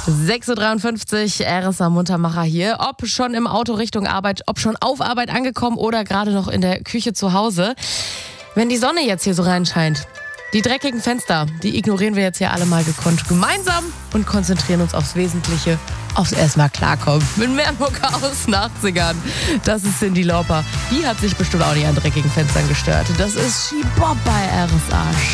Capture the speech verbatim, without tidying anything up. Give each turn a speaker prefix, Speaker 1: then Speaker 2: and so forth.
Speaker 1: sechs Uhr dreiundfünfzig, R S A Muntermacher hier. Ob schon im Auto Richtung Arbeit, ob schon auf Arbeit angekommen oder gerade noch in der Küche zu Hause. Wenn die Sonne jetzt hier so reinscheint, die dreckigen Fenster, die ignorieren wir jetzt hier alle mal gekonnt gemeinsam und konzentrieren uns aufs Wesentliche, aufs erstmal klarkommen. Mit mehr Mucke aus den achtzigern. Das ist Cyndi Lauper. Die hat sich bestimmt auch nicht an dreckigen Fenstern gestört. Das ist She Bop bei R S A.